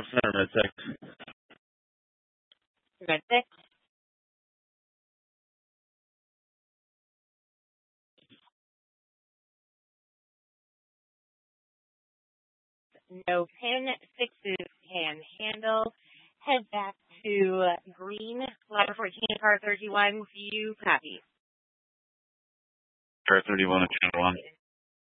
Center, Med 6. Med 6. No pin. 6 can handle. Head back to green. Ladder 14, car 31. View, copy. Car 31 and channel 1.